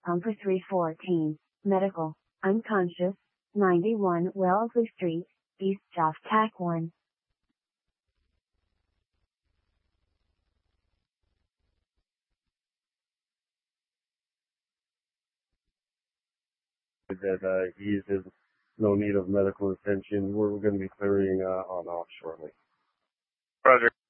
Pumper 314, medical, unconscious, 91 Wellesley Street, East Jaffa TAC 1. That he is no need of medical attention. We're going to be clearing on off shortly. Roger.